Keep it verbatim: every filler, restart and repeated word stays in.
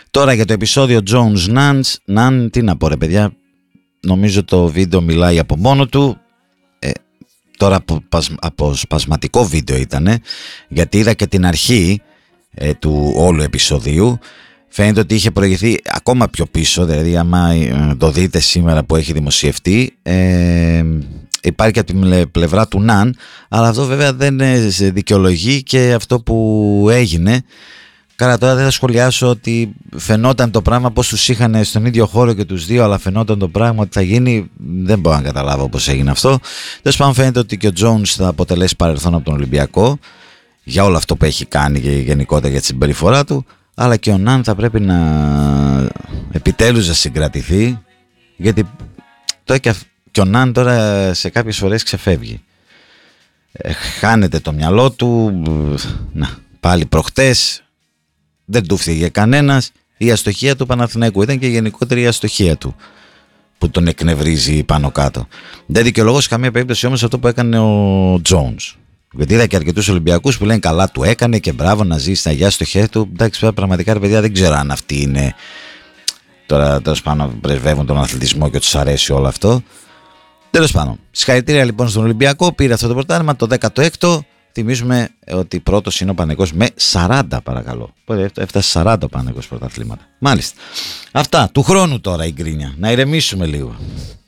Τώρα για το επεισόδιο Jones Nance, Nan, τι να πω ρε παιδιά, νομίζω το βίντεο μιλάει από μόνο του. ε, Τώρα αποσπασματικό βίντεο ήτανε, γιατί είδα και την αρχή ε, του όλου επεισοδίου. Φαίνεται ότι είχε προηγηθεί ακόμα πιο πίσω, δηλαδή άμα το δείτε σήμερα που έχει δημοσιευτεί, ε, υπάρχει από την πλευρά του Ναν, αλλά αυτό βέβαια δεν δικαιολογεί και αυτό που έγινε. Καλά, τώρα δεν θα σχολιάσω ότι φαινόταν το πράγμα πως τους είχαν στον ίδιο χώρο και τους δύο, αλλά φαινόταν το πράγμα ότι θα γίνει, δεν μπορώ να καταλάβω πως έγινε αυτό. Τέλος πάντων, φαίνεται ότι και ο Jones θα αποτελέσει παρελθόν από τον Ολυμπιακό για όλο αυτό που έχει κάνει και γενικότερα για τη συμπεριφορά του, αλλά και ο Ναν θα πρέπει να επιτέλους να συγκρατηθεί, γιατί το και, και ο Ναν τώρα σε κάποιες φορές ξεφεύγει, ε, χάνεται το μυαλό του. Να, πάλι προχτές δεν του φύγε κανένας. Η αστοχία του Παναθηναϊκού ήταν και η γενικότερη η αστοχία του που τον εκνευρίζει πάνω κάτω. Δεν δικαιολογώ σε καμία περίπτωση όμως αυτό που έκανε ο Jones. Γιατί είδα και αρκετούς Ολυμπιακούς που λένε καλά του έκανε και μπράβο να ζει στα αγιά στο χέρι του. Εντάξει, πραγματικά ρε παιδιά, δεν ξέρω αν αυτοί είναι τώρα τέλος πάντων πρεσβεύουν τον αθλητισμό και τους αρέσει όλο αυτό. Τέλος πάντων, συγχαρητήρια λοιπόν στον Ολυμπιακό, πήρε αυτό το πρωτάθλημα, το δέκατο έκτο. Θυμίζουμε ότι πρώτος είναι ο Παναθηναϊκός με σαράντα, παρακαλώ. Έφτασε σαράντα ο Παναθηναϊκός πρωταθλήματα. Μάλιστα. Αυτά. Του χρόνου τώρα η γκρίνια. Να ηρεμήσουμε λίγο.